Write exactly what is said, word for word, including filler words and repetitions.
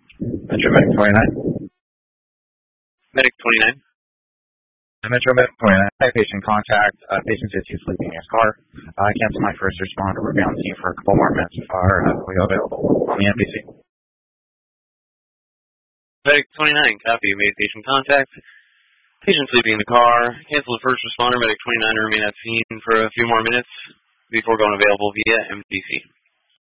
Metro Medic twenty-nine. Medic twenty-nine. Metro Medic twenty-nine. I have patient contact. Uh, patient says he's sleeping in his car. Uh, I cancel my first responder. We'll be on the scene for a couple more minutes. Are uh, we available on the N B C? Medic twenty-nine, copy. Made patient contact. Patient sleeping in the car. Cancel the first responder. Medic twenty-nine remain at scene for a few more minutes before going available via M C C.